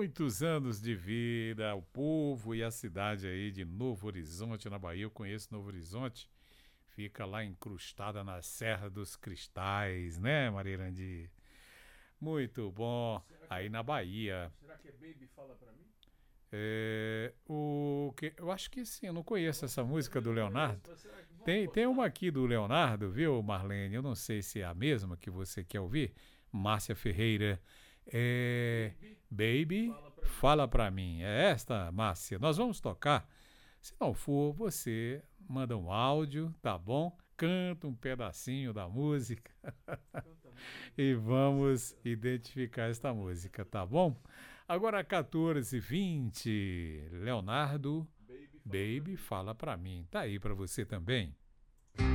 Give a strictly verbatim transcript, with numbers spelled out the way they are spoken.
muitos anos de vida ao povo e à cidade aí de Novo Horizonte, na Bahia. Eu conheço Novo Horizonte, fica lá incrustada na Serra dos Cristais, né, Maria Irandi? Muito bom, aí na Bahia. Será que é Baby Fala Pra Mim? É, o que, eu acho que sim, eu não conheço essa música do Leonardo. Será que- vamos Tem, tem postar? uma aqui do Leonardo, viu, Marlene? Eu não sei se é a mesma que você quer ouvir. Márcia Ferreira. É, Baby, Fala pra mim. fala pra mim. É esta, Márcia. Nós vamos tocar. Se não for, você manda um áudio, tá bom? Canta um pedacinho da música Canta muito. e vamos identificar esta música, tá bom? Agora, quatorze e vinte. Leonardo, Baby Fala Pra Baby, Mim. fala pra mim. Tá aí pra você também.